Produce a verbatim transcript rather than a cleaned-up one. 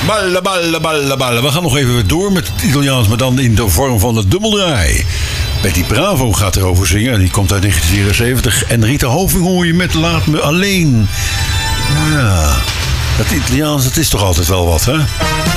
Balle, balle, balle, balle. We gaan nog even door met het Italiaans, maar dan in de vorm van de dubbeldraai. Betty Bravo gaat erover zingen. Die komt uit negentien vierenzeventig. En Rita Hoving hoor je met Laat me alleen. Ja, dat Italiaans, dat is toch altijd wel wat, hè?